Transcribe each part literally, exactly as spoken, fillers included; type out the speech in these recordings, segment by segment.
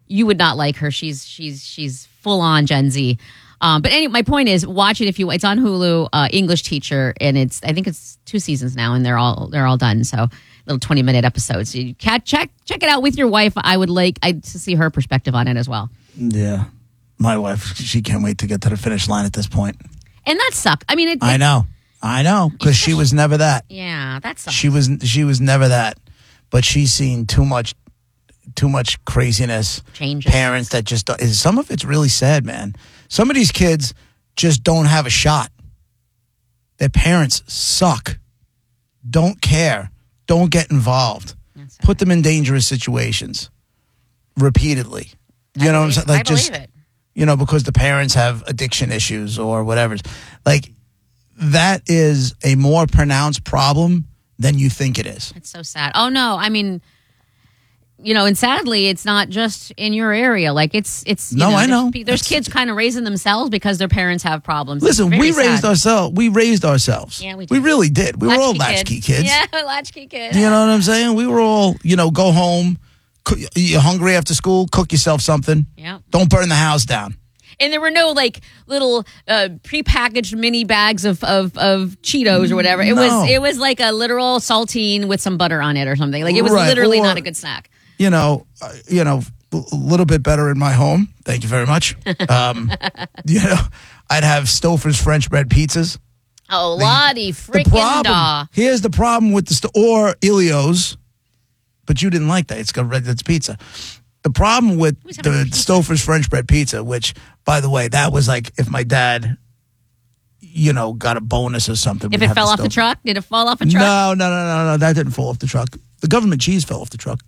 you would not like her. She's she's she's full on Gen Z. Um, but anyway, my point is, watch it if you. It's on Hulu. Uh, English Teacher, and it's I think it's two seasons now, and they're all they're all done. So little twenty minute episodes. So you can check check it out with your wife. I would like I to see her perspective on it as well. Yeah, my wife, she can't wait to get to the finish line at this point. And that sucked. I mean, it, it, I know, I know, because she was never that. Yeah, that sucks. She was she was never that, but she's seen too much. Too much craziness. Changes. Parents that just don't, some of it's really sad, man. Some of these kids just don't have a shot. Their parents suck. Don't care. Don't get involved. Put them in dangerous situations repeatedly. You I know believe, what I'm saying? Like I just believe it. You know, because the parents have addiction issues or whatever. Like that is a more pronounced problem than you think it is. It's so sad. Oh no, I mean, you know, and sadly, it's not just in your area. Like it's, it's. You No, know, I know. There's, there's kids kind of raising themselves because their parents have problems. Listen, It's we very raised sad. ourselves. We raised ourselves. Yeah, we We did. really did. We were all latchkey kids. Yeah, latchkey kids. You know what I'm saying? We were all, you know, go home. Cook, you're hungry after school, cook yourself something. Yeah. Don't burn the house down. And there were no like little uh, prepackaged mini bags of, of, of Cheetos or whatever. It No. was it was like a literal saltine with some butter on it or something. Like it was Right, literally or- not a good snack. You know, uh, you know, a little bit better in my home. Thank you very much. Um, you know, I'd have Stouffer's French bread pizzas. Oh, Lottie The freaking problem, daw. here's the problem with the st- or Elio's, but you didn't like that. It's got red. It's pizza. The problem with Who's having the pizza? Stouffer's French bread pizza, which, by the way, that was like if my dad, you know, got a bonus or something. If we'd it have fell off the Stouffer. truck, did it fall off a truck? No, no, no, no, no. That didn't fall off the truck. The government cheese fell off the truck.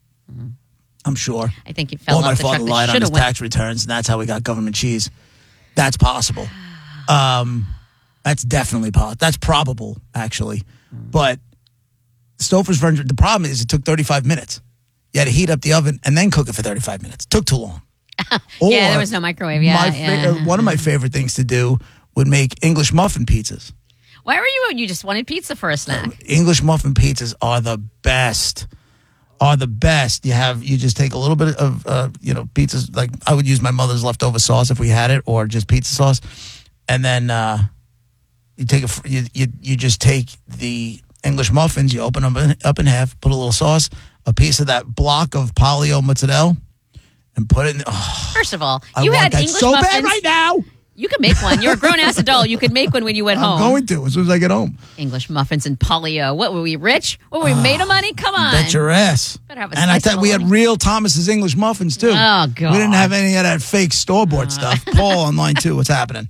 I'm sure. I think it fell Or off my the father truck. lied That on should his have went. tax returns, and that's how we got government cheese. That's possible. Um, that's definitely possible. That's probable, actually. But Stouffer's French. The problem is it took thirty-five minutes. You had to heat up the oven and then cook it for thirty-five minutes. It took too long. Yeah, Or there was no microwave. Yeah, my yeah. fa- uh, one of my favorite things to do would make English muffin pizzas. Why were you? You just wanted pizza for a snack. English muffin pizzas are the best. Are the best. You have you just take a little bit of uh, you know pizzas. Like I would use my mother's leftover sauce if we had it, or just pizza sauce, and then uh, you take a fr- you, you you just take the English muffins. You open them in, up in half, put a little sauce, a piece of that block of polio mozzarella, and put it in. Oh, First of all, I you want had that English so muffins. bad right now. You could make one. You're a grown ass adult. You could make one when you went I'm home. going to as soon as I get home. English muffins and polio. What were we rich? What were we made of money? Come on. Bet your ass. Better have a And I slice thought of we had bologna. real Thomas's English muffins too. Oh, God. We didn't have any of that fake store bought stuff. Paul on line two. What's happening?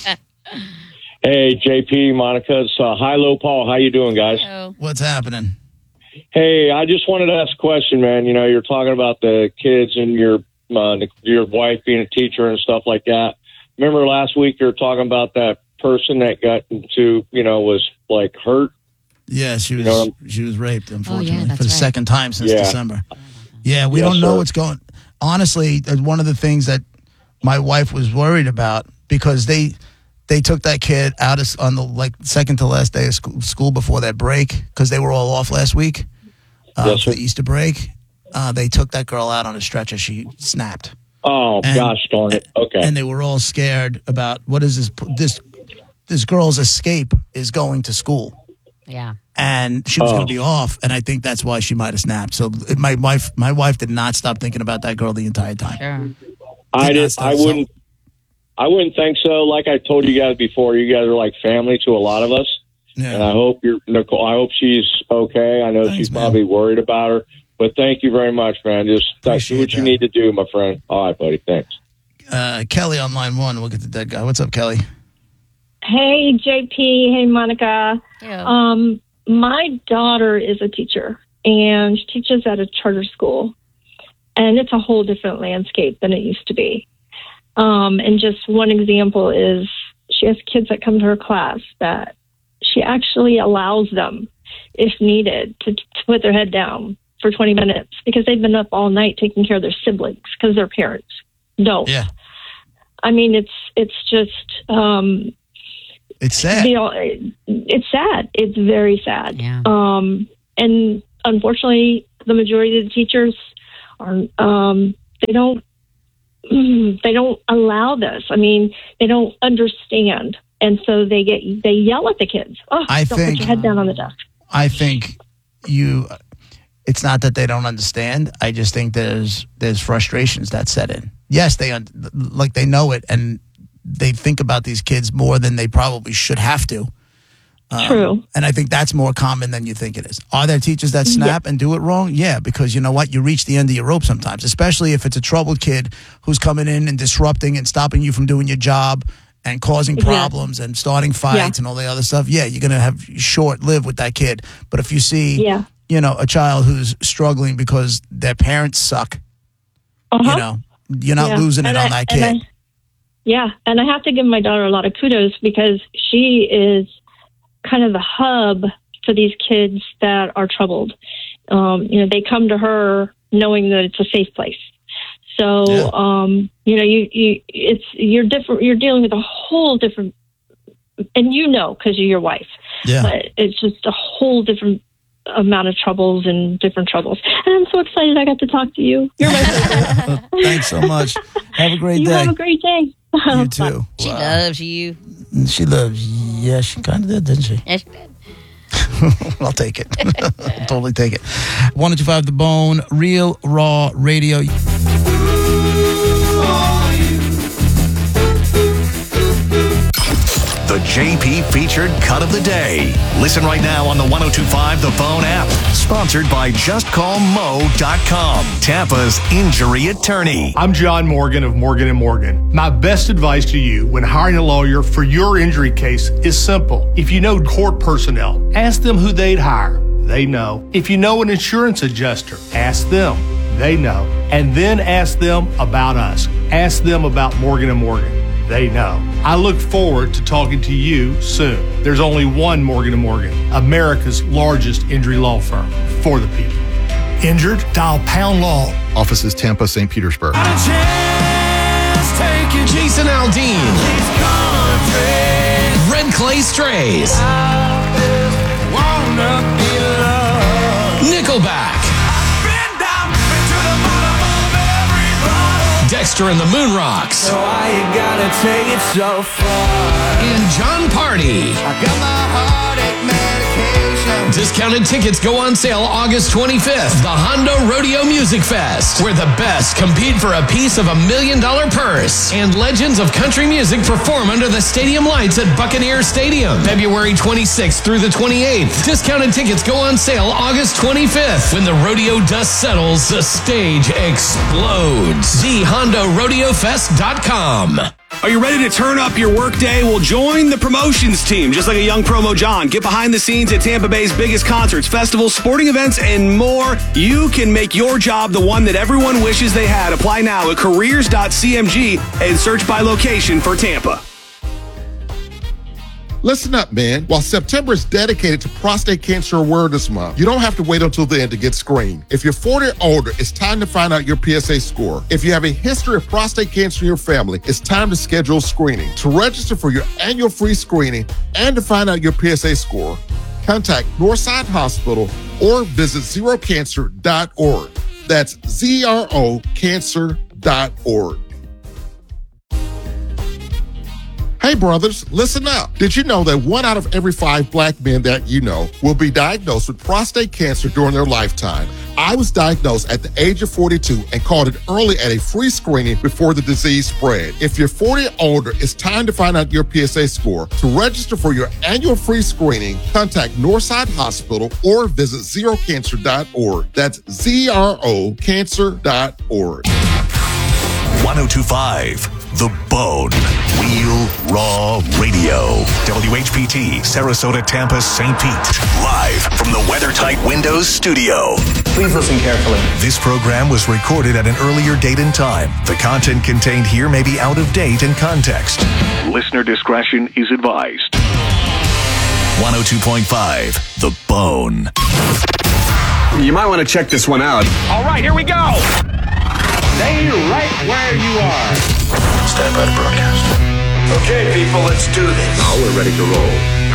Hey, J P, Monica, it's uh, Hi Low Paul. How you doing, guys? Oh. What's happening? Hey, I just wanted to ask a question, man. You know, you're talking about the kids and your uh, your wife being a teacher and stuff like that. Remember last week you were talking about that person that got into, you know, was like hurt. Yeah, she was You know, she was raped, unfortunately, Oh, yeah, that's for the right. second time since Yeah. December. Yeah, we Yes, don't know sir. what's going. Honestly, uh, one of the things that my wife was worried about because they they took that kid out of, on the like second to last day of school, school before that break because they were all off last week uh, Yes, for sir. the Easter break. Uh, they took that girl out on a stretcher. She snapped. Oh, And- gosh darn it. Okay. And they were all scared about what is this this this girl's escape is going to school. Yeah. And she was Oh. going to be off, and I think that's why she might have snapped. So it- my wife, my wife did not stop thinking about that girl the entire time. Sure. I did not did. stop, I so- wouldn't. I wouldn't think so. Like I told you guys before, you guys are like family to a lot of us, and Yeah, I hope you're Nicole. I hope she's okay. I know Thanks, she's man. probably worried about her, but thank you very much, man. Just that's Appreciate what you that. need to do, my friend. All right, buddy. Thanks. uh, Kelly on line one. We'll get to that guy. What's up, Kelly? Hey, J P. Hey, Monica. Yeah. Um, my daughter is a teacher, and she teaches at a charter school, and it's a whole different landscape than it used to be. Um, and just one example is she has kids that come to her class that she actually allows them, if needed, to, to put their head down for twenty minutes because they've been up all night taking care of their siblings because their parents don't. Yeah, I mean, it's it's just um, it's sad. you know, it's sad. It's very sad. Yeah. Um, and unfortunately, the majority of the teachers are um, they don't, they don't allow this. I mean, they don't understand. And so they get, they yell at the kids. Oh, I don't think, put your head down on the desk. I think you, it's not that they don't understand. I just think there's, there's frustrations that set in. Yes, they, like they know it and they think about these kids more than they probably should have to. Um, True. And I think that's more common than you think it is. Are there teachers that snap yeah. and do it wrong? Yeah, because you know what? You reach the end of your rope sometimes, especially if it's a troubled kid who's coming in and disrupting and stopping you from doing your job and causing problems yeah. and starting fights yeah. and all the other stuff. Yeah, you're going to have short live with that kid. But if you see, yeah. you know, a child who's struggling because their parents suck, uh-huh. you know, you're not yeah. losing and it I, on that kid. I, yeah, and I have to give my daughter a lot of kudos because she is kind of the hub for these kids that are troubled. Um, you know, they come to her knowing that it's a safe place. So, yeah. um, you know, you, you, it's, you're different, you're dealing with a whole different, and you know, cause you're your wife, yeah. but it's just a whole different amount of troubles and different troubles. And I'm so excited I got to talk to you. You're my favorite. Thanks so much. Have a great you day. Have a great day. You too. She Wow. loves you. She loves, yeah, she kind of did, didn't she? Yes, she did. I'll take it. I'll totally take it. one oh two five The Bone, Real Raw Radio. The J P featured cut of the day. Listen right now on the one oh two five The Bone app. Sponsored by just call mo dot com, Tampa's injury attorney. I'm John Morgan of Morgan and Morgan. My best advice to you when hiring a lawyer for your injury case is simple. If you know court personnel, ask them who they'd hire. They know. If you know an insurance adjuster, ask them. They know. And then ask them about us. Ask them about Morgan and Morgan. They know. I look forward to talking to you soon. There's only one Morgan and Morgan, America's largest injury law firm for the people. Injured? Dial Pound Law. Offices Tampa, Saint Petersburg. Jason Aldean. Red Clay Strays. Nickelback. Dexter and the Moonrocks. So why you gotta take it so far? And John Party. I got my heartache medication. Discounted tickets go on sale August twenty-fifth. The Hondo Rodeo Music Fest, where the best compete for a piece of a million dollar purse. And legends of country music perform under the stadium lights at Buccaneer Stadium. February twenty-sixth through the twenty-eighth. Discounted tickets go on sale August twenty-fifth. When the rodeo dust settles, the stage explodes. the hondo rodeo fest dot com. Are you ready to turn up your workday? Well, join the promotions team. Just like a young promo John, get behind the scenes at Tampa Bay's biggest concerts, festivals, sporting events, and more. You can make your job the one that everyone wishes they had. Apply now at careers dot c m g and search by location for Tampa. Listen up, man. While September is dedicated to Prostate Cancer Awareness Month, you don't have to wait until the end to get screened. If you're forty or older, it's time to find out your P S A score. If you have a history of prostate cancer in your family, it's time to schedule screening. To register for your annual free screening and to find out your P S A score, contact Northside Hospital or visit zero cancer dot org. That's Z R O cancer dot org. Hey brothers, listen up. Did you know that one out of every five black men that you know will be diagnosed with prostate cancer during their lifetime? I was diagnosed at the age of forty-two and caught it early at a free screening before the disease spread. If you're forty or older, it's time to find out your P S A score. To register for your annual free screening, contact Northside Hospital or visit zero cancer dot org. That's Z R O cancer dot org. one oh two five The Bone. Real Raw Radio. W H P T, Sarasota, Tampa, Saint Pete. Live from the WeatherTight Windows studio. Please listen carefully. This program was recorded at an earlier date and time. The content contained here may be out of date in context. Listener discretion is advised. one oh two point five The Bone. You might want to check this one out. All right, here we go. Stay right where you are. Stand by to broadcast. Okay, people, let's do this. Now we're ready to roll.